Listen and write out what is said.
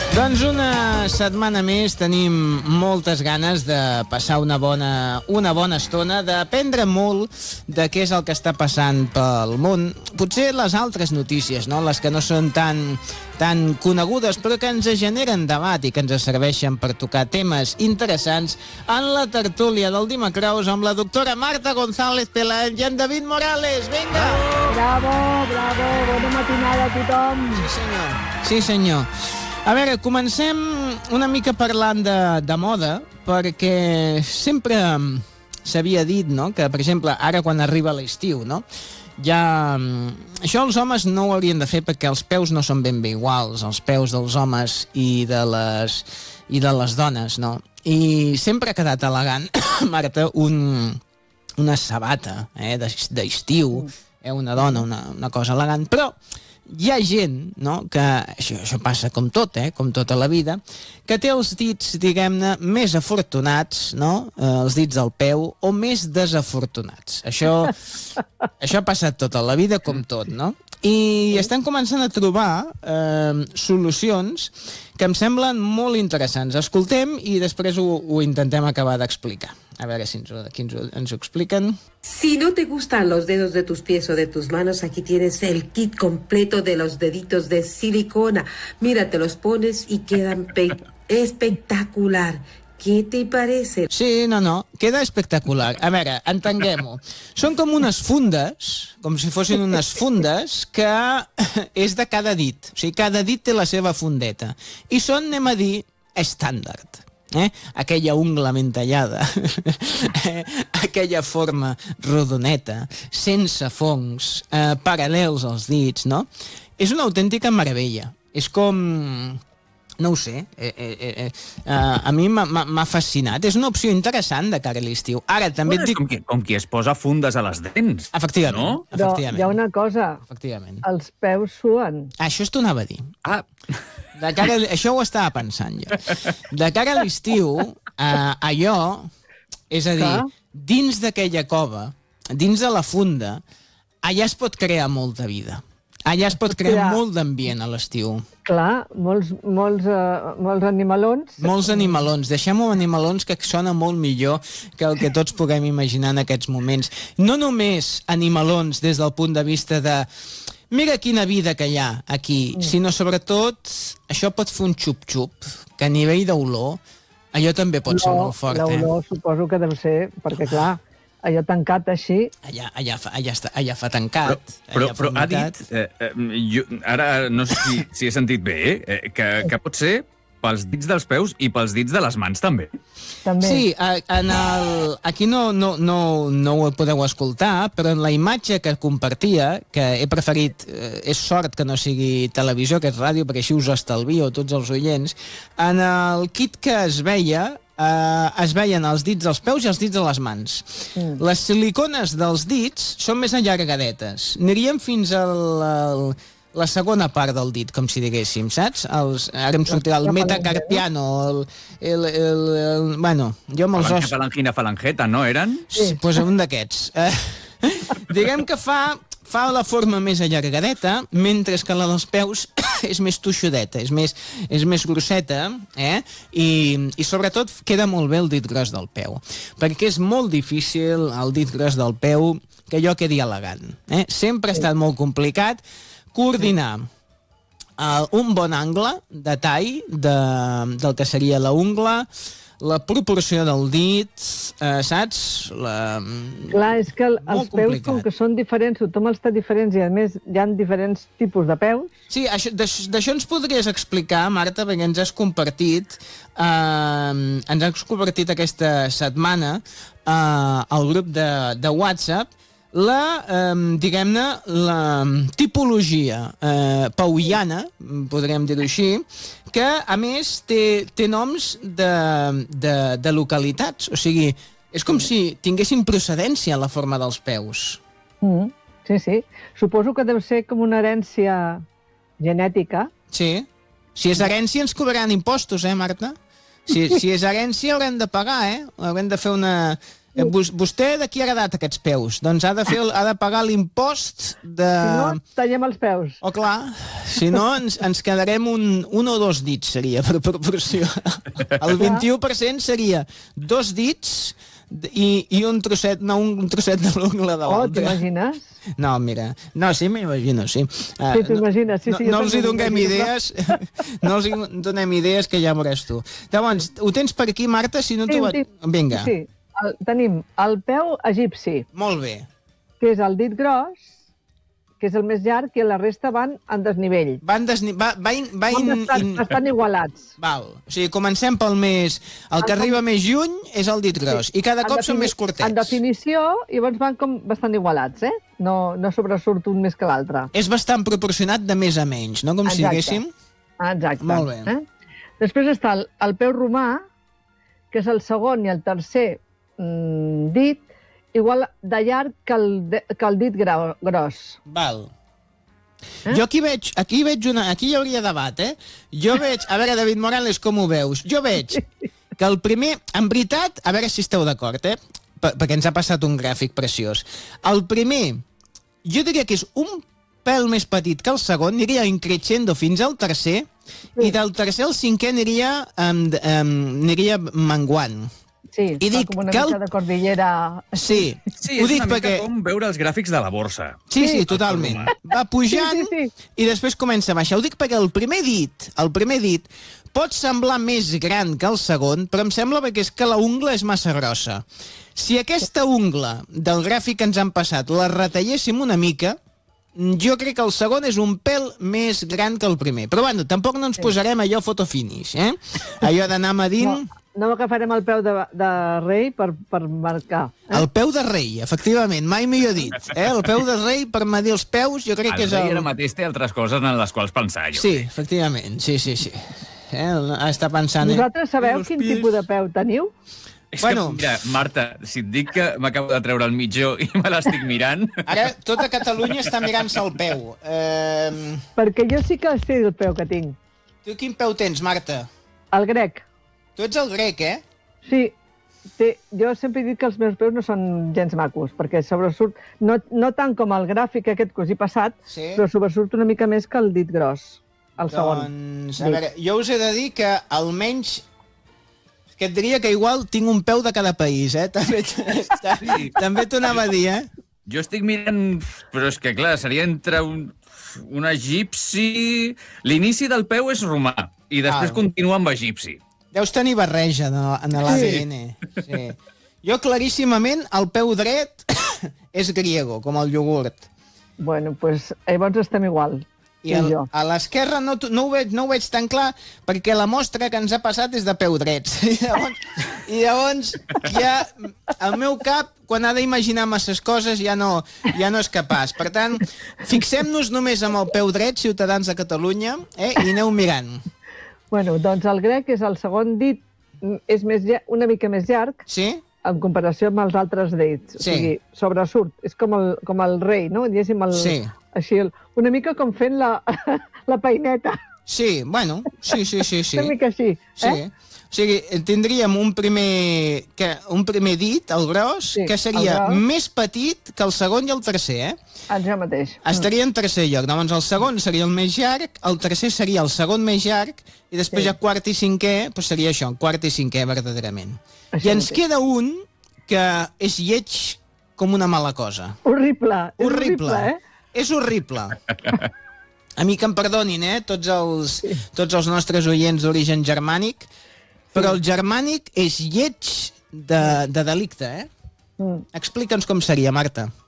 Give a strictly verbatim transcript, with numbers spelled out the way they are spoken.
Doncs una setmana més tenim moltes ganes de passar una bona, una bona estona, d'aprendre molt de què és el que està passant pel món. Potser les altres notícies, no? Les que no són tan, tan conegudes, però que ens generen debat i que ens serveixen per tocar temes interessants en la tertúlia del Dimecraus amb la doctora Marta González Peláez i en David Morales. Vinga! Bravo, bravo, bona matinada a tothom. Sí, senyor. Sí, senyor. A veure, comencem una mica parlant de, de moda, perquè sempre s'havia dit, no?, que, per exemple, ara quan arriba l'estiu, no?, ja... Això els homes no ho haurien de fer perquè els peus no són ben bé iguals, els peus dels homes i de les, i de les dones, no? I sempre ha quedat elegant, Marta, un, una sabata eh, d'estiu, eh, una dona, una, una cosa elegant, però hi ha gent, no?, que això, això passa com tot, eh?, com tota la vida, que té els dits, diguem-ne, més afortunats, no?, eh, els dits del peu, o més desafortunats. Això, això ha passat tota la vida, com tot, no? I estan començant a trobar eh, solucions que em semblen molt interessants. Escoltem i després ho, ho intentem acabar d'explicar. A veure si ens, aquí ens, ens ho expliquen. Si no te gustan los dedos de tus pies o de tus manos, aquí tienes el kit completo de los deditos de silicona. Mira, te los pones y quedan espectacular. Què te parece? Sí, no, no, queda espectacular. A veure, entenguem-ho. Són com unes fundes, com si fossin unes fundes, que és de cada dit. O sigui, cada dit té la seva fundeta. I són, anem a dir, estàndard. Eh? Aquella ungla ben tallada, eh? Aquella forma rodoneta, sense fongs, eh, paral·lels als dits, no? És una autèntica meravella. És com... No ho sé, eh, eh, eh, eh, a mi m'ha fascinat. És una opció interessant de cara a l'estiu. Ara, també et dic... Com qui, com qui es posa fundes a les dents. Efectivament. No? Efectivament. Però hi ha una cosa. Efectivament. Els peus suen. Això t'ho anava a dir. Ah. De cara a... Això ho estava pensant jo. De cara a l'estiu, eh, allò, és a dir, dins d'aquella cova, dins de la funda, allà es pot crear molta vida. Allà es pot crear molt d'ambient a l'estiu. Clar, molts, molts, uh, molts animalons. Molts animalons. Deixem-ho animalons, que sona molt millor que el que tots puguem imaginar en aquests moments. No només animalons des del punt de vista de mira quina vida que hi ha aquí, mm. sinó sobretot això pot fer un xup-xup, que a nivell d'olor allò també pot no, ser molt fort. L'olor eh? suposo que deu ser, perquè clar, allò tancat així... Allà, allà, fa, allà, està, allà fa tancat. Però, allà però, però ha dit... Eh, eh, jo, ara no sé si, si he sentit bé, eh, que, que pot ser pels dits dels peus i pels dits de les mans, també. També. Sí, en el, aquí no, no, no, no ho podeu escoltar, però en la imatge que compartia, que he preferit... Eh, és sort que no sigui televisió, que és ràdio, perquè així us estalvio tots els oients, en el kit que es veia... Uh, es veien els dits dels peus i els dits de les mans. Mm. Les silicones dels dits són més allargadetes. Aniríem fins a la, la segona part del dit, com si diguéssim, saps? Els, ara em sortirà el metacarpiano, el, el, el, el... Bueno, jo amb els os... Falangina, falangeta, no eren? Sí, doncs pues un d'aquests. Uh, diguem que fa... fa la forma més allargadeta, mentre que la dels peus és més tuixudeta, és més, és més grosseta, eh? I, i sobretot queda molt bé el dit gros del peu, perquè és molt difícil el dit gros del peu que allò quedi elegant. Eh? Sempre ha estat molt complicat coordinar uh, un bon angle de tall de, del que seria la ungla, la proporció del dit, eh, saps? La... Clar, és que el, els Molt peus, complicat. com que són diferents, tothom els té diferents i, a més, hi ha diferents tipus de peus. Sí, això- d'aix- d'això ens podries explicar, Marta, perquè ens has compartit, eh, ens has compartit aquesta setmana eh, al grup de, de WhatsApp la, eh, diguem-ne, la tipologia eh, pauiana, podríem dir-ho així, que, a més, té, té noms de, de, de localitats. O sigui, és com si tinguessin procedència la forma dels peus. Mm, sí, sí. Suposo que deu ser com una herència genètica. Sí. Si és herència ens cobraran impostos, eh, Marta? Si, si és herència haurem de pagar, eh? Haurem de fer una... Eh, vos- Vostè de qui ha heredat aquests peus? Doncs ha de, fer, el- ha de pagar l'impost de... Si no, tallem els peus. Oh, clar, si no ens, ens quedarem un, un o dos dits, seria, per proporció. El vint-i-u per cent seria dos dits i, i un trosset, no, un trosset de l'ungla de Oh, l'altre. t'imagines? No, mira, no, sí, m'imagino, sí. Uh, Sí, t'imagines, sí, no, sí, no, jo no els hi també donem m'imagino, idees, no els hi donem idees que ja veuràs tu. Llavors, ho tens per aquí, Marta? Si no Sí, t'ho... ho tinc. Vinga, Sí, el, tenim el peu egipci, molt bé. que és el dit gros, que és el més llarg, i la resta van en desnivell. Van desni... Va, va, in, va In, in, estan, in... estan igualats. Val. O sigui, comencem pel més... El que En- arriba més lluny és el dit gros, i cada En cop són defini- més curtets. En definició, llavors van com bastant igualats, eh? No, no sobresurt un més que l'altre. És bastant proporcionat de més a menys, no? Com si Exacte. diguéssim... Ah, exacte. Molt bé. Eh? Després està el, el peu romà, que és el segon i el tercer mm, dit, igual de llarg que el, de, que el dit grau, gros. Val. Eh? Jo aquí veig, aquí veig una... Aquí hi hauria debat, eh? Jo veig... A veure, David Morales, com ho veus? Jo veig que el primer... En veritat, a veure si esteu d'acord, eh? Per, perquè ens ha passat un gràfic preciós. El primer, jo diria que és un pèl més petit que el segon, aniria increixendo fins al tercer, Sí. i del tercer al cinquè aniria, um, um, aniria menguant. Sí, I fa dic com una que el- mica de cordillera. Sí, Sí, ho és dic una perquè... mica com veure els gràfics de la borsa. Sí, sí, Sí. totalment. Va pujant Sí, sí, sí. i després comença a baixar. Ho dic perquè el primer dit, el primer dit pot semblar més gran que el segon, però em sembla perquè és que la ungla és massa grossa. Si aquesta ungla del gràfic que ens han passat la retalléssim una mica, jo crec que el segon és un pèl més gran que el primer. Però bueno, tampoc no ens posarem allò fotofinish, eh? Allò d'anar medint... No, no agafarem el peu de, de rei per, per marcar. Eh? El peu de rei, efectivament, mai millor dit. Eh? El peu de rei per medir els peus, jo crec El que és rei el... ara mateix té altres coses en les quals pensar, jo. Sí, efectivament, sí, sí, sí. Eh? Està pensant... Eh? Vosaltres sabeu Els quin pies. tipus de peu teniu? És Bueno. que, mira, Marta, si et dic que m'acabo de treure el mitjó i me l'estic mirant... Ara tota Catalunya està mirant-se el peu. Eh, Perquè jo sí que sé el peu que tinc. tu quin peu tens, Marta? El grec. Tu ets el grec, eh? Sí, té, jo sempre he dit que els meus peus no són gens macos, perquè sobresurt, no, no tant com el gràfic aquest que us he passat, Sí. però sobresurt una mica més que el dit gros, el segon. Doncs, a veure, jo us he de dir que almenys... Que et diria que igual tinc un peu de cada país, eh? També, Sí. també t'ho anava a dir, eh? Jo estic mirant... Però és que, clar, seria entre un, un egipci... L'inici del peu és romà, i després Ah. continua amb egipci. Deus tenir barreja en, en l'A D N. Sí. Jo claríssimament el peu dret és griego, com el iogurt. Bueno, doncs pues, llavors estem igual. I tu el, jo. a l'esquerra no, t- no, ho veig, no ho veig tan clar perquè la mostra que ens ha passat és de peu drets. I llavors, i llavors ja el meu cap, quan ha d'imaginar masses coses, ja no, ja no és capaç. Per tant, fixem-nos només amb el peu dret, ciutadans de Catalunya, eh, i aneu mirant. Bueno, doncs el grec és el segon dit, és més, llar- una mica més llarg Sí? en comparació amb els altres dits. Sí. O sigui, sobresurt, és com el, com el rei, no? Diguéssim, el, Sí. així, el, una mica com fent la, la peineta. Sí, bueno, sí, sí, sí, sí. Una mica així, Sí. eh? O sigui, tindríem un primer, que, un primer dit, el gros, Sí, que seria el gros. més petit que el segon i el tercer, eh? Això mateix. Estaria en tercer lloc. Llavors el segon seria el més llarg, el tercer seria el segon més llarg, i després Sí. ja quart i cinquè, doncs seria això, quart i cinquè verdaderament. Això I ens mateix. queda un que és lleig com una mala cosa. Horrible. És Horrible. horrible, eh? És horrible. A mi que em perdonin, eh, tots els, tots els nostres oients d'origen germànic, però el germànic és lleig de, de delicte, eh? Mm. Explica'ns com seria, Marta.